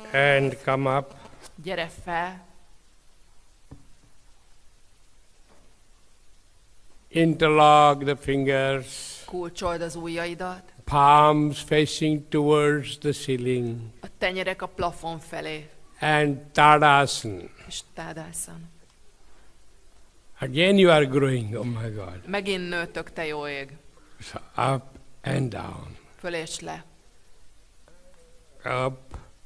And come up. Gyere fel. Interlock the fingers. Kulcsold az ujjaidat. Palms facing towards the ceiling. A tenyerek a plafon felé. And Tadasana. És Tadasana. Again you are growing, oh my God. Megint nőtök, te jó ég. So up and down. Föl és le. Up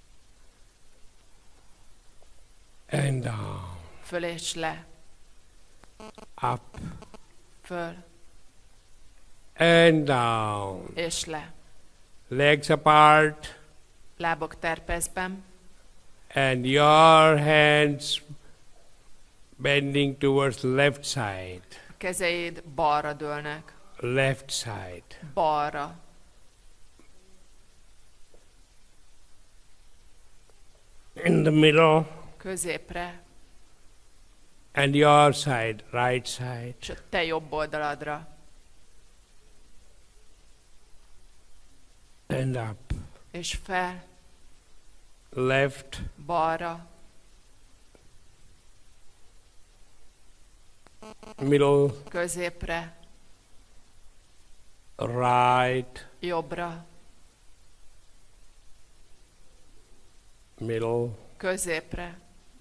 and down. Föl és le. Up Föl and down. és le. Legs apart. Lábok terpezben. And your hands bending towards left side. A kezeid balra dőlnek. Left side. Balra. In the middle. Középre. And your side, right side. És a te jobb oldaladra. And up. És fel. Left. Balra. Middle. Középre. Right. Jobbra. Middle. Középre.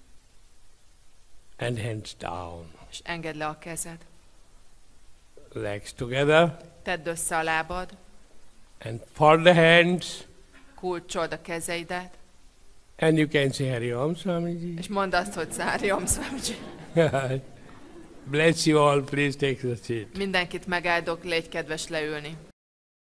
And hands down. És engedd le a kezed. Legs together. Tedd össze a lábad. And fold the hands. Kulcsold a kezeidet. And you can say Hari Om Swamiji. És mondd azt, hogy Hari Om Swamiji. Bless you all. Please take the seat. Mindenkit megáldok, légy kedves leülni.